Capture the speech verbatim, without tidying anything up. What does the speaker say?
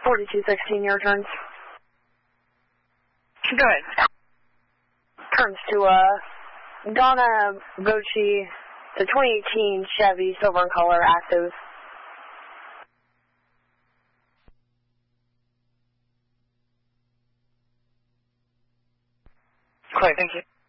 forty-two sixteen, your turns. Go ahead. Turns to uh, Donna Voci, the twenty eighteen Chevy, silver in color, active. Clear, thank you.